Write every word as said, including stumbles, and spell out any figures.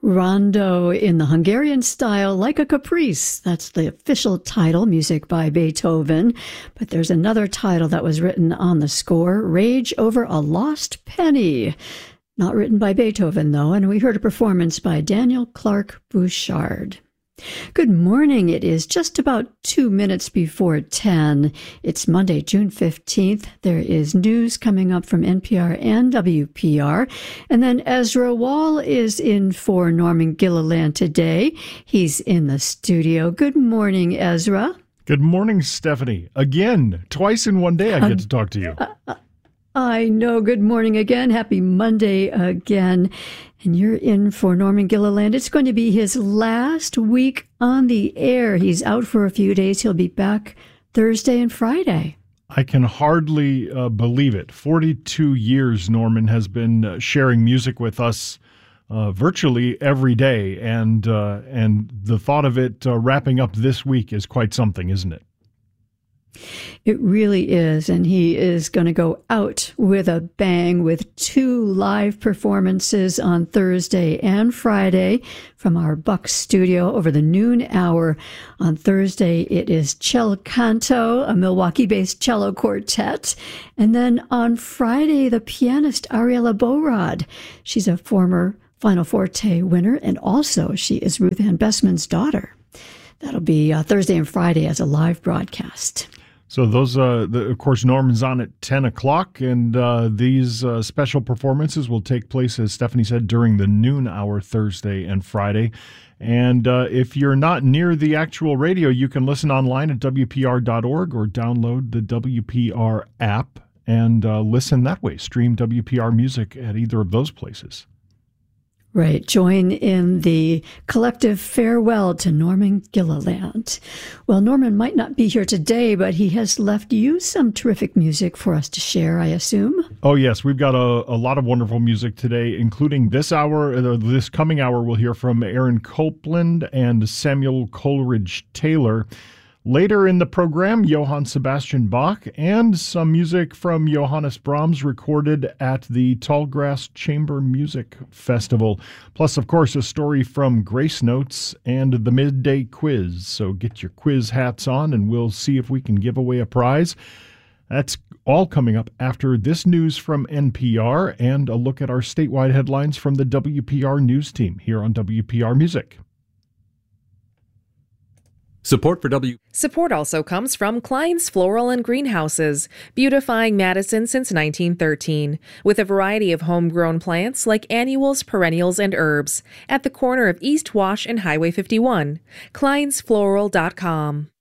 Rondo in the Hungarian style, like a caprice. That's the official title, music by Beethoven. But there's another title that was written on the score, Rage Over a Lost Penny. Not written by Beethoven, though, and we heard a performance by Daniel Clark Bouchard. Good morning. It is just about two minutes before ten. It's Monday, June fifteenth. There is news coming up from N P R and W P R. And then Ezra Wall is in for Norman Gilliland today. He's in the studio. Good morning, Ezra. Good morning, Stephanie. Again, twice in one day I get um, to talk to you. Uh, uh, I know. Good morning again. Happy Monday again. And you're in for Norman Gilliland. It's going to be his last week on the air. He's out for a few days. He'll be back Thursday and Friday. I can hardly uh, believe it. forty-two years Norman has been uh, sharing music with us uh, virtually every day. And, uh, and the thought of it uh, wrapping up this week is quite something, isn't it? It really is, and he is going to go out with a bang with two live performances on Thursday and Friday from our Buck studio over the noon hour. On Thursday, it is Cello Canto, a Milwaukee-based cello quartet. And then on Friday, the pianist Ariella Borod. She's a former Final Forte winner, and also she is Ruth Ann Bessman's daughter. That'll be uh, Thursday and Friday as a live broadcast. So those, uh, the, of course, Norman's on at ten o'clock, and uh, these uh, special performances will take place, as Stephanie said, during the noon hour Thursday and Friday. And uh, if you're not near the actual radio, you can listen online at W P R dot org or download the W P R app and uh, listen that way. Stream W P R music at either of those places. Right. Join in the collective farewell to Norman Gilliland. Well, Norman might not be here today, but he has left you some terrific music for us to share, I assume. Oh, yes. We've got a, a lot of wonderful music today, including this hour. Uh, this coming hour, we'll hear from Aaron Copland and Samuel Coleridge Taylor. Later in the program, Johann Sebastian Bach and some music from Johannes Brahms recorded at the Tallgrass Chamber Music Festival. Plus, of course, a story from Grace Notes and the midday quiz. So get your quiz hats on and we'll see if we can give away a prize. That's all coming up after this news from N P R and a look at our statewide headlines from the W P R News team here on W P R Music. Support for W. Support also comes from Klein's Floral and Greenhouses, beautifying Madison since nineteen thirteen, with a variety of homegrown plants like annuals, perennials, and herbs, at the corner of East Wash and Highway fifty-one. Kleins Floral dot com.